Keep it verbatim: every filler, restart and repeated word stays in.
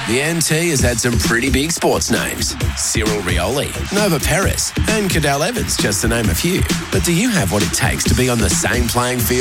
The N T has had some pretty big sports names. Cyril Rioli, Nova Peris and Cadel Evans, just to name a few. But do you have what it takes to be on the same playing field